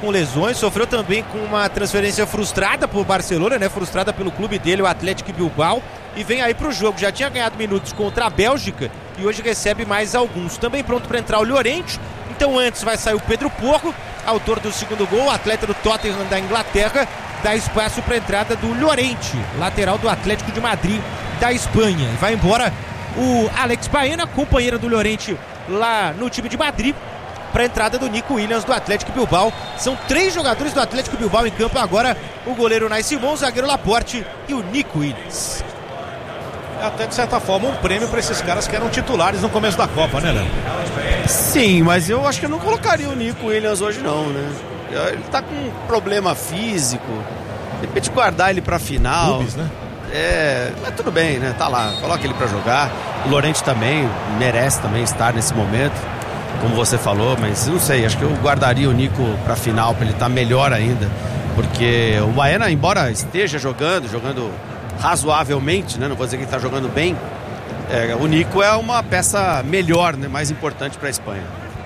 com lesões, sofreu também com uma transferência frustrada por Barcelona, né? Frustrada pelo clube dele, o Atlético Bilbao, e vem aí pro jogo. Já tinha ganhado minutos contra a Bélgica e hoje recebe mais alguns. Também pronto para entrar o Llorente. Então antes vai sair o Pedro Porro, autor do segundo gol, atleta do Tottenham da Inglaterra, dá espaço para a entrada do Llorente, lateral do Atlético de Madrid da Espanha. Vai embora o Alex Baena, companheiro do Llorente lá no time de Madrid, para a entrada do Nico Williams do Atlético Bilbao. São 3 jogadores do Atlético Bilbao em campo agora: o goleiro Unai Simon, o zagueiro Laporte e o Nico Williams. Até de certa forma um prêmio para esses caras que eram titulares no começo da Copa, né, Léo? Sim, mas eu acho que eu não colocaria o Nico Williams hoje não, né? Ele tá com um problema físico, de repente guardar ele pra final. Clubes, né? Mas tudo bem, né? Tá lá, coloca ele pra jogar. O Llorente também merece também estar nesse momento, como você falou, mas não sei, acho que eu guardaria o Nico pra final, pra ele estar melhor ainda, porque o Baena, embora esteja jogando razoavelmente, né? Não vou dizer que ele tá jogando bem, o Nico é uma peça melhor, né? Mais importante pra Espanha.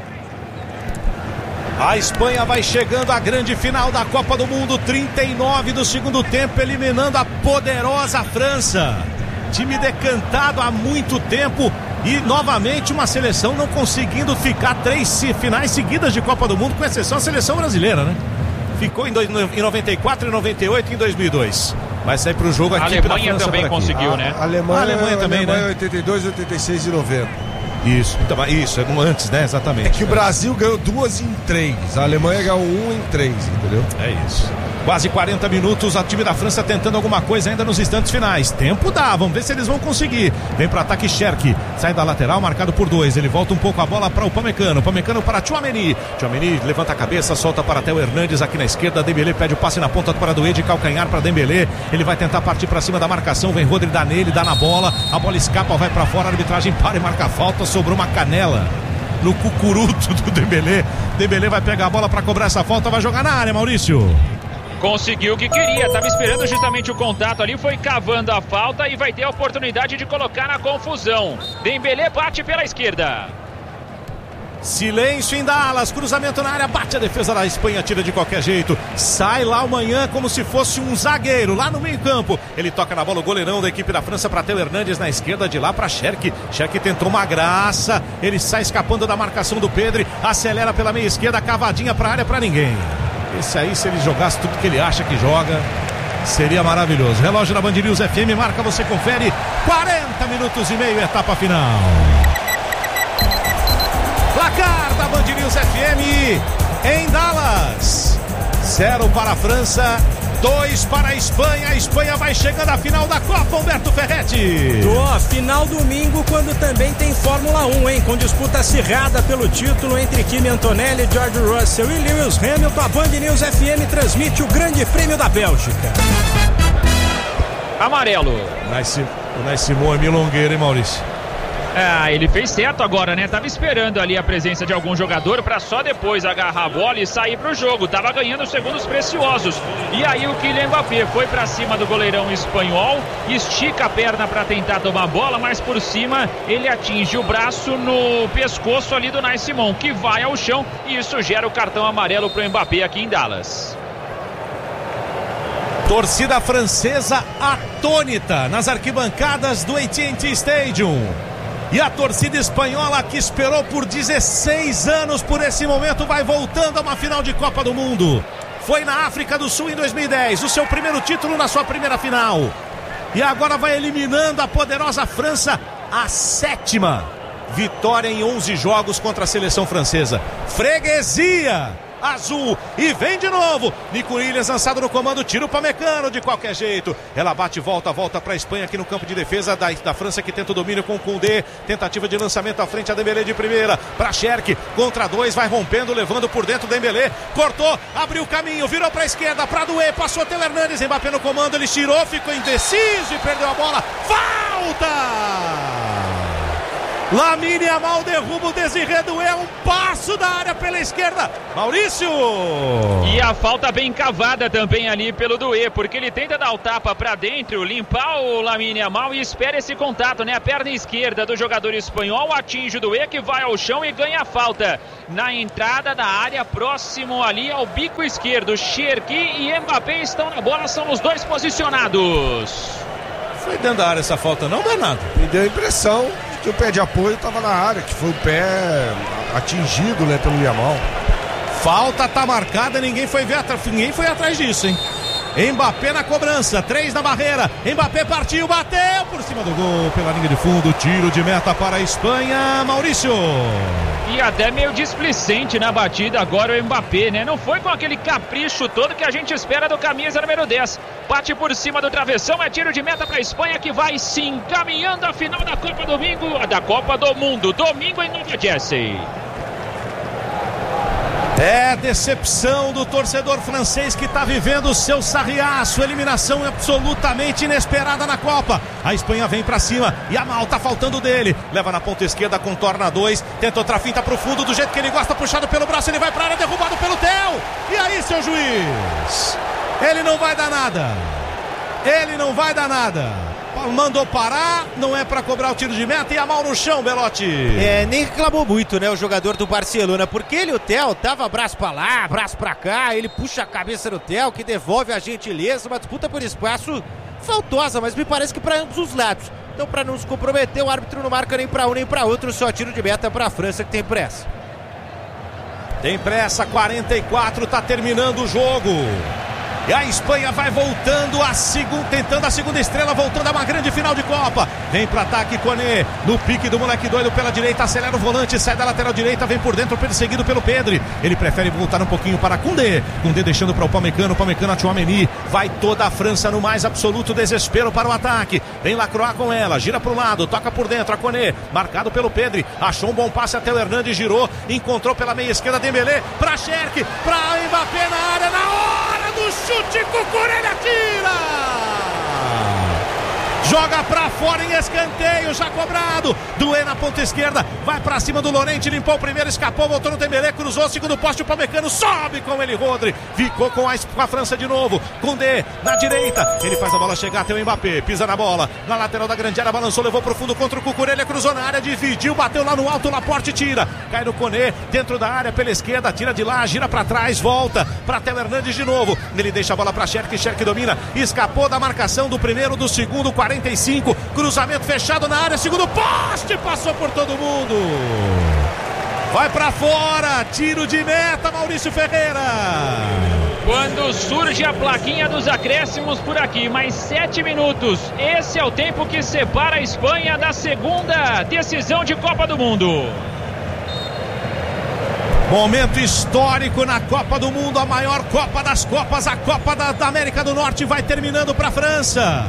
A Espanha vai chegando à grande final da Copa do Mundo, 39 do segundo tempo, eliminando a poderosa França. Time decantado há muito tempo e novamente uma seleção não conseguindo ficar 3 finais seguidas de Copa do Mundo, com exceção da seleção brasileira, né? Ficou em 94, em 98 e em 2002. Vai sair para o jogo aqui. A Alemanha também conseguiu, né? A Alemanha também, né? 82, 86 e 90. Isso, é antes, né? Exatamente. É que o Brasil ganhou 2 em 3, a Alemanha ganhou 1 em 3, entendeu? É isso. Quase 40 minutos, a time da França tentando alguma coisa ainda nos instantes finais. Tempo dá, vamos ver se eles vão conseguir. Vem para ataque Cherki, sai da lateral, marcado por 2. Ele volta um pouco a bola para o Pamecano para Tchouaméni. Tchouaméni levanta a cabeça, solta para Theo Hernandes aqui na esquerda. Dembélé pede o passe na ponta para Doué, de calcanhar para Dembélé. Ele vai tentar partir para cima da marcação. Vem Rodri, dá nele, dá na bola. A bola escapa, vai para fora. A arbitragem para e marca a falta. Sobrou uma canela no cucuruto do Dembélé. Dembélé vai pegar a bola para cobrar essa falta. Vai jogar na área, Maurício. Conseguiu o que queria, estava esperando justamente o contato ali, foi cavando a falta e vai ter a oportunidade de colocar na confusão. Dembélé bate pela esquerda. Silêncio em Dallas, cruzamento na área, bate a defesa da Espanha, tira de qualquer jeito, sai lá amanhã como se fosse um zagueiro, lá no meio campo, ele toca na bola, o goleirão da equipe da França para Theo Hernandes na esquerda, de lá para Cherki. Cherki tentou uma graça, ele sai escapando da marcação do Pedri, acelera pela meia esquerda, cavadinha para a área, para ninguém. Esse aí, se ele jogasse tudo que ele acha que joga, seria maravilhoso. Relógio da Band News FM, marca, você confere, 40 minutos e meio, etapa final. Placar da Band News FM em Dallas: 0 para a França, 2 para a Espanha. A Espanha vai chegando à final da Copa, Humberto Ferretti. Final domingo, quando também tem Fórmula 1, hein? Com disputa acirrada pelo título entre Kimi Antonelli, George Russell e Lewis Hamilton. A Band News FM transmite o Grande Prêmio da Bélgica. Amarelo. O Unai Simon é milongueiro, hein, Maurício? Ele fez certo agora, né? Tava esperando ali a presença de algum jogador para só depois agarrar a bola e sair pro jogo. Tava ganhando segundos preciosos. E aí o Kylian Mbappé foi para cima do goleirão espanhol, estica a perna para tentar tomar a bola, mas por cima ele atinge o braço no pescoço ali do Unai Simon, que vai ao chão, e isso gera o cartão amarelo pro Mbappé aqui em Dallas. Torcida francesa atônita nas arquibancadas do AT&T Stadium. E a torcida espanhola, que esperou por 16 anos por esse momento, vai voltando a uma final de Copa do Mundo. Foi na África do Sul em 2010, o seu primeiro título na sua primeira final. E agora vai eliminando a poderosa França, a 7ª vitória em 11 jogos contra a seleção francesa. Freguesia azul, e vem de novo Nico Williams lançado no comando, tira o Pamecano de qualquer jeito, ela bate, volta para a Espanha aqui no campo de defesa da França, que tenta o domínio com o Koundé, tentativa de lançamento à frente, a Dembélé de primeira, para Cherki, contra 2, vai rompendo, levando por dentro, Dembélé, cortou, abriu o caminho, virou para a esquerda, para Doué, passou Theo Hernandes, Mbappé no comando, ele tirou, ficou indeciso e perdeu a bola, falta! Lamine Yamal derruba o Desiré Doué, um passo da área pela esquerda. Maurício! E a falta bem cavada também ali pelo Doué, porque ele tenta dar o tapa pra dentro, limpar o Lamine Yamal e espera esse contato, né? A perna esquerda do jogador espanhol atinge o Doué, que vai ao chão e ganha a falta. Na entrada da área, próximo ali ao bico esquerdo. Cherki e Mbappé estão na bola, são os dois posicionados. Foi dentro da área essa falta não, Bernardo? Me deu a impressão que o pé de apoio estava na área, que foi o pé atingido, né, pelo Yamal. Falta tá marcada, ninguém foi atrás disso, hein? Mbappé na cobrança, 3 na barreira, Mbappé partiu, bateu por cima do gol, pela linha de fundo, tiro de meta para a Espanha, Maurício. E até meio displicente na batida agora o Mbappé, né? Não foi com aquele capricho todo que a gente espera do camisa número 10. Bate por cima do travessão, é tiro de meta para a Espanha, que vai se encaminhando à final da Copa do Mundo, domingo em Nova Jersey. É decepção do torcedor francês que está vivendo o seu sarriaço, eliminação absolutamente inesperada na Copa. A Espanha vem para cima, Yamal tá faltando dele, leva na ponta esquerda, contorna 2, tenta outra finta pro fundo, do jeito que ele gosta, puxado pelo braço, ele vai pra área, derrubado pelo Theo. E aí, seu juiz? Ele não vai dar nada. Mandou parar, não é pra cobrar o tiro de meta, e Yamal no chão, Belotti. Nem reclamou muito, né, o jogador do Barcelona, porque ele, o Theo, tava braço pra lá, braço pra cá, ele puxa a cabeça do Theo, que devolve a gentileza, uma disputa por espaço faltosa, mas me parece que pra ambos os lados. Então, pra não se comprometer, o árbitro não marca nem pra um nem pra outro, só tiro de meta pra França, que tem pressa. Tem pressa, 44, tá terminando o jogo. E a Espanha vai voltando tentando a segunda estrela, voltando a uma grande final de Copa. Vem para ataque Koné, no pique do moleque doido pela direita, acelera o volante, sai da lateral direita, vem por dentro, perseguido pelo Pedri. Ele prefere voltar um pouquinho para Koundé. Koundé deixando para o Pamecano a Tchouaméni. Vai toda a França no mais absoluto desespero para o ataque. Vem Lacroix com ela, gira para o lado, toca por dentro a Koné, marcado pelo Pedri. Achou um bom passe até o Hernandes, girou, encontrou pela meia esquerda Dembélé, para Cherki, para Mbappé na área, na hora do chute, Cucurella tira! Joga pra fora em escanteio, já cobrado. Doué na ponta esquerda, vai pra cima do Llorente, limpou o primeiro, escapou, voltou no Dembélé, cruzou o segundo poste, o Pamecano sobe com ele, Rodri, ficou com a França de novo. Koundé na direita, ele faz a bola chegar até o Mbappé, pisa na bola, na lateral da grande área, balançou, levou pro fundo contra o Cucurella, cruzou na área, dividiu, bateu lá no alto, Laporte tira, cai no Koné, dentro da área, pela esquerda, tira de lá, gira pra trás, volta pra Theo Hernandes de novo, ele deixa a bola pra Cherki domina, escapou da marcação do primeiro, do segundo, 45, cruzamento fechado na área, segundo poste, passou por todo mundo, vai pra fora, tiro de meta, Maurício Ferreira. Quando surge a plaquinha dos acréscimos por aqui, mais 7 minutos, esse é o tempo que separa a Espanha da segunda decisão de Copa do Mundo. Momento histórico na Copa do Mundo, a maior Copa das Copas, a Copa da América do Norte vai terminando para a França.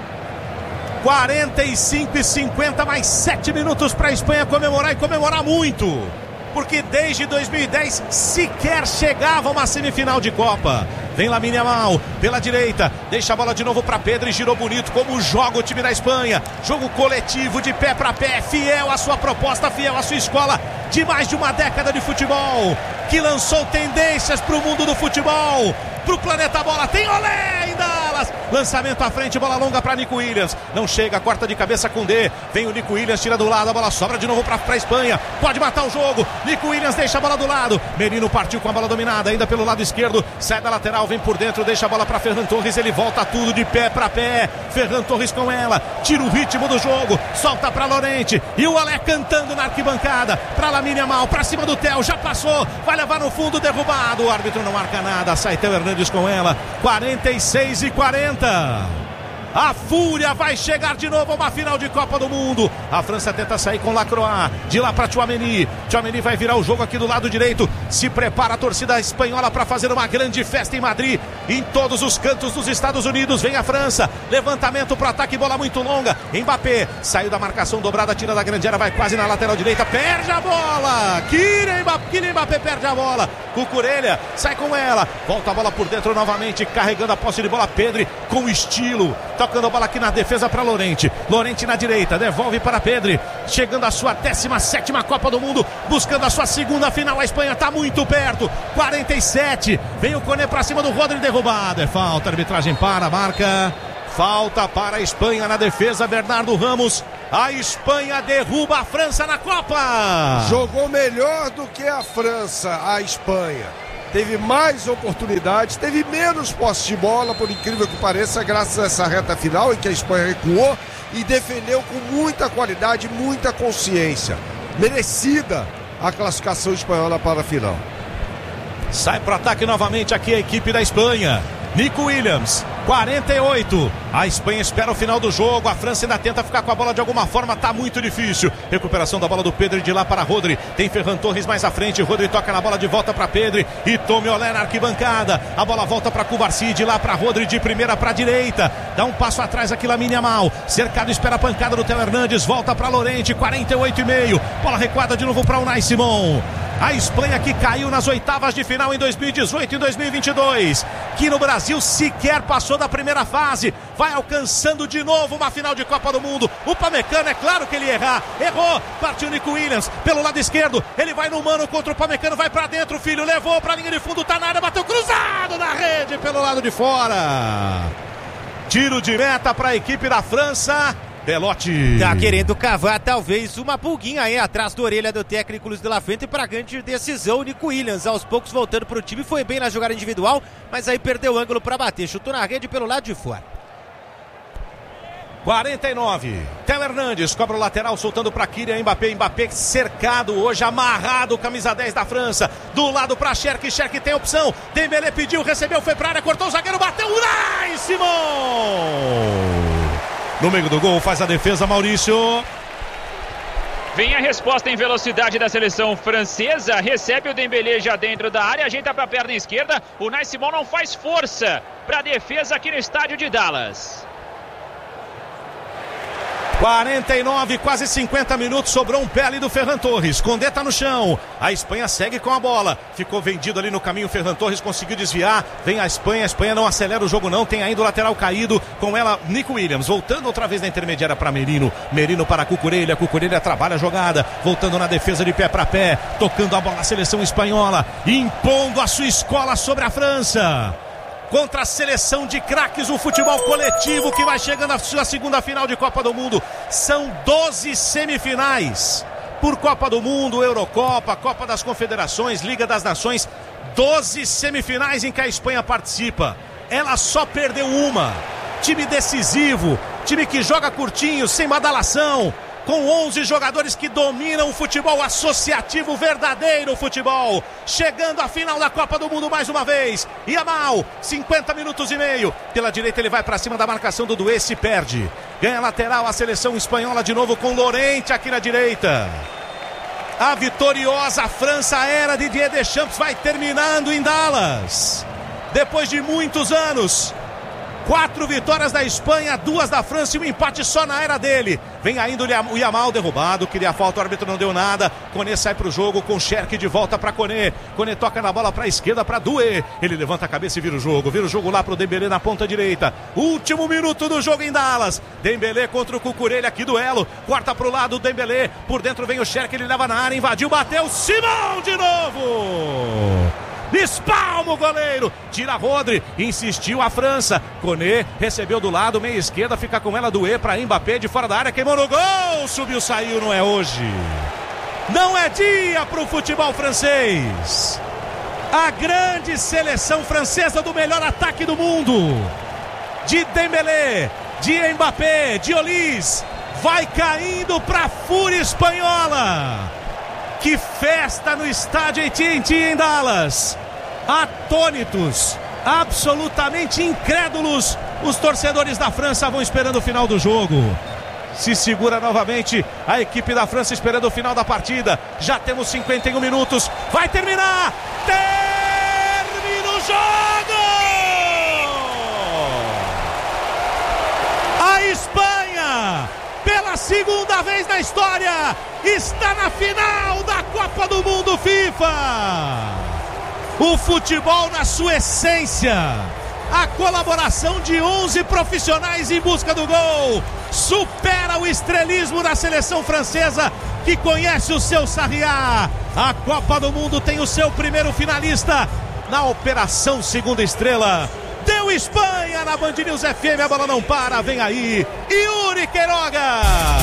45:50, mais 7 minutos para a Espanha comemorar e comemorar muito, porque desde 2010 sequer chegava a uma semifinal de Copa. Vem Lamine Yamal pela direita, deixa a bola de novo para Pedro e girou bonito, como joga o time da Espanha. Jogo coletivo, de pé para pé, fiel à sua proposta, fiel à sua escola de mais de uma década de futebol, que lançou tendências para o mundo do futebol, para o planeta bola. Tem Olé em Dallas, lançamento à frente, bola longa para Nico Williams, não chega, corta de cabeça com D, vem o Nico Williams, tira do lado, a bola sobra de novo para a Espanha, pode matar o jogo. Nico Williams deixa a bola do lado, Merino partiu com a bola dominada, ainda pelo lado esquerdo, sai da lateral, vem por dentro, deixa a bola para Ferran Torres, ele volta tudo de pé para pé, Ferran Torres com ela, tira o ritmo do jogo, solta para Llorente, e o Alé cantando na arquibancada, para Lamine Yamal, para cima do Theo, já passou, vai levar no fundo, derrubado, o árbitro não marca nada, sai Theo Hernandes com ela, 46:40. A fúria vai chegar de novo a uma final de Copa do Mundo. A França tenta sair com Lacroix, de lá para Tchouaméni. Tchouaméni vai virar o jogo aqui do lado direito. Se prepara a torcida espanhola para fazer uma grande festa em Madrid. Em todos os cantos dos Estados Unidos vem a França. Levantamento para ataque, bola muito longa. Mbappé saiu da marcação dobrada, tira da grande área, vai quase na lateral direita, perde a bola. Kylian Mbappé perde a bola. Cucurella sai com ela, volta a bola por dentro novamente, carregando a posse de bola. Pedri com estilo, tocando a bola aqui na defesa para Llorente na direita, devolve para Pedri, chegando a sua 17ª Copa do Mundo, buscando a sua segunda final. A Espanha está muito perto, 47, vem o Koné para cima do Rodri, derrubado, é falta, a arbitragem para, marca falta para a Espanha na defesa. Bernardo Ramos, a Espanha derruba a França na Copa. Jogou melhor do que a França, a Espanha. Teve mais oportunidades, teve menos posse de bola, por incrível que pareça, graças a essa reta final em que a Espanha recuou e defendeu com muita qualidade, muita consciência. Merecida a classificação espanhola para a final. Sai para o ataque novamente aqui a equipe da Espanha. Nico Williams, 48. A Espanha espera o final do jogo. A França ainda tenta ficar com a bola de alguma forma. Tá muito difícil. Recuperação da bola do Pedri de lá para Rodri. Tem Ferran Torres mais à frente. Rodri toca na bola de volta para Pedri. E Tommy Olé na arquibancada. A bola volta para Cubarsí. De lá para Rodri. De primeira para direita. Dá um passo atrás aqui Lamine Yamal. Cercado, espera a pancada do Theo Hernandes. Volta para Llorente. 48,5. Bola recuada de novo para Unai Simon. A Espanha que caiu nas oitavas de final em 2018 e 2022. Que no Brasil sequer passou da primeira fase. Vai alcançando de novo uma final de Copa do Mundo. O Upamecano, é claro que ele errou. Partiu Nico Williams pelo lado esquerdo. Ele vai no mano contra o Upamecano. Vai pra dentro, filho. Levou pra linha de fundo. Tá na área. Bateu cruzado na rede pelo lado de fora. Tiro de meta para a equipe da França. Belotti tá querendo cavar talvez uma pulguinha aí atrás da orelha do técnico Luiz de la Fuente para grande decisão. Nico Williams aos poucos voltando pro time, foi bem na jogada individual, mas aí perdeu o ângulo para bater, chutou na rede pelo lado de fora. 49, Theo Hernandes cobra o lateral, soltando para Kylian Mbappé cercado hoje, amarrado, camisa 10 da França, do lado para Cherki tem opção, Dembélé pediu, recebeu, foi para área, cortou o zagueiro, bateu, Unai Simon! No meio do gol, faz a defesa, Maurício. Vem a resposta em velocidade da seleção francesa. Recebe o Dembélé já dentro da área. Ajeita para a perna esquerda. O Unai Simon não faz força para a defesa aqui no estádio de Dallas. 49, quase 50 minutos, sobrou um pé ali do Ferran Torres, Condé tá no chão, a Espanha segue com a bola, ficou vendido ali no caminho, Ferran Torres conseguiu desviar, vem a Espanha não acelera o jogo não, tem ainda o lateral caído, com ela Nico Williams, voltando outra vez na intermediária para Merino para Cucurella trabalha a jogada, voltando na defesa de pé para pé, tocando a bola a seleção espanhola, impondo a sua escola sobre a França. Contra a seleção de craques, o futebol coletivo que vai chegando à sua segunda final de Copa do Mundo. São 12 semifinais por Copa do Mundo, Eurocopa, Copa das Confederações, Liga das Nações. 12 semifinais em que a Espanha participa. Ela só perdeu uma. Time decisivo, time que joga curtinho, sem badalação, com 11 jogadores que dominam o futebol associativo, o verdadeiro futebol, chegando à final da Copa do Mundo mais uma vez. Yamal, 50 minutos e meio, pela direita ele vai para cima da marcação do Doué, se perde, ganha lateral a seleção espanhola de novo com Llorente aqui na direita. A vitoriosa França, a era de Didier Deschamps, vai terminando em Dallas, depois de muitos anos. 4 vitórias da Espanha, 2 da França e um empate só na era dele. Vem ainda o Yamal derrubado, queria falta, o árbitro não deu nada. Koné sai pro jogo com Cherki de volta para Koné. Koné toca na bola para a esquerda para Doué. Ele levanta a cabeça e vira o jogo lá pro Dembélé na ponta direita. Último minuto do jogo em Dallas. Dembélé contra o Cucurella, aqui duelo. Corta pro lado o Dembélé, por dentro vem o Cherki, ele leva na área, invadiu, bateu, Simon de novo! Espalma o goleiro, tira Rodri, insistiu a França, Koné recebeu do lado, meia esquerda, fica com ela, Doué para Mbappé de fora da área, queimou no gol, subiu, saiu, não é hoje, não é dia para o futebol francês. A grande seleção francesa do melhor ataque do mundo, de Dembélé, de Mbappé, de Olise, vai caindo para a fúria espanhola. Que festa no estádio AT&T em Dallas. Atônitos, absolutamente incrédulos, os torcedores da França vão esperando o final do jogo. Se segura novamente a equipe da França esperando o final da partida. Já temos 51 minutos. Vai terminar. Termina o jogo. A Espanha, pela segunda vez na história, está na final da Copa do Mundo FIFA. O futebol na sua essência. A colaboração de 11 profissionais em busca do gol supera o estrelismo da seleção francesa, que conhece o seu Sarriá. A Copa do Mundo tem o seu primeiro finalista na Operação Segunda Estrela. Deu Espanha na Band News FM, a bola não para, vem aí Yuri Queiroga.